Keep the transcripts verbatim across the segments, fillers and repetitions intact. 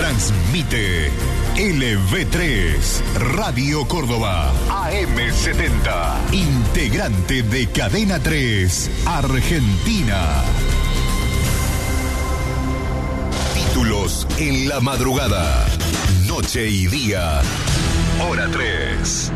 Transmite L V tres, Radio Córdoba, A M setenta, integrante de Cadena tres, Argentina. Títulos en la madrugada, noche y día, hora tres.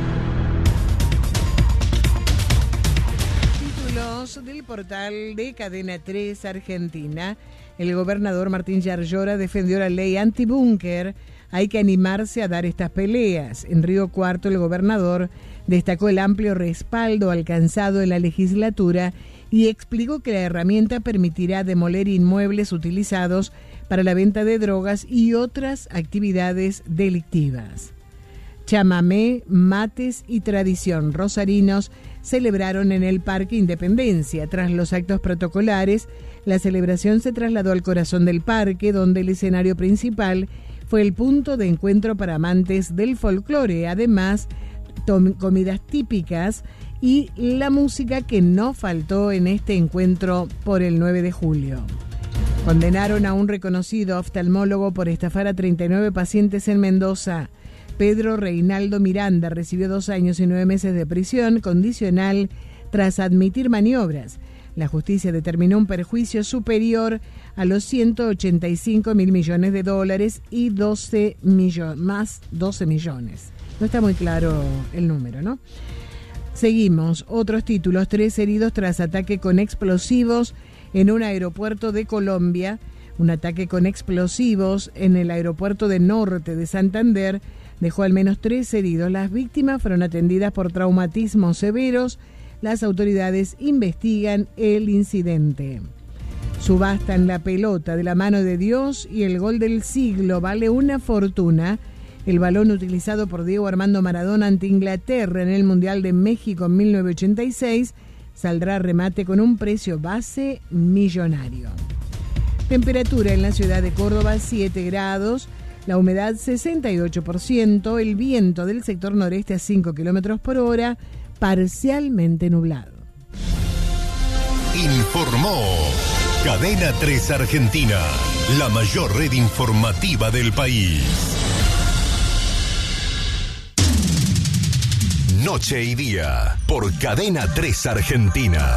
Títulos del portal de Cadena tres Argentina. El gobernador Martín Yarlora defendió la ley antibúnker. Hay que animarse a dar estas peleas. En Río Cuarto, el gobernador destacó el amplio respaldo alcanzado en la legislatura y explicó que la herramienta permitirá demoler inmuebles utilizados para la venta de drogas y otras actividades delictivas. Chamamé, mates y tradición rosarinos celebraron en el Parque Independencia. Tras los actos protocolares, la celebración se trasladó al corazón del parque, donde el escenario principal fue el punto de encuentro para amantes del folclore. Además, comidas típicas y la música que no faltó en este encuentro por el nueve de julio. Condenaron a un reconocido oftalmólogo por estafar a treinta y nueve pacientes en Mendoza. Pedro Reinaldo Miranda recibió dos años y nueve meses de prisión condicional tras admitir maniobras. La justicia determinó un perjuicio superior a los ciento ochenta y cinco mil millones de dólares y doce millones, más doce millones. No está muy claro el número, ¿no? Seguimos. Otros títulos. Tres heridos tras ataque con explosivos en un aeropuerto de Colombia. Un ataque con explosivos en el aeropuerto de Norte de Santander dejó al menos tres heridos. Las víctimas fueron atendidas por traumatismos severos. Las autoridades investigan el incidente. Subastan la pelota de la mano de Dios y el gol del siglo vale una fortuna. El balón utilizado por Diego Armando Maradona ante Inglaterra en el Mundial de México en mil novecientos ochenta y seis saldrá a remate con un precio base millonario. Temperatura en la ciudad de Córdoba, siete grados. La humedad sesenta y ocho por ciento, el viento del sector noreste a cinco kilómetros por hora, parcialmente nublado. Informó Cadena tres Argentina, la mayor red informativa del país. Noche y día, por Cadena tres Argentina.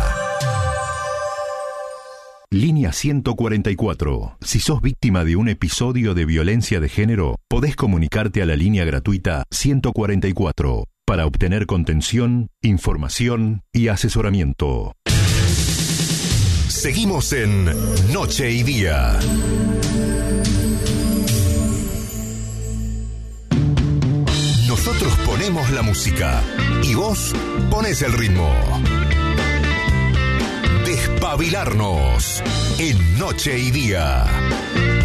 Línea ciento cuarenta y cuatro. Si sos víctima de un episodio de violencia de género, podés comunicarte a la línea gratuita ciento cuarenta y cuatro para obtener contención, información y asesoramiento. Seguimos en Noche y Día. Nosotros ponemos la música y vos ponés el ritmo. Despabilarnos en Noche y Día.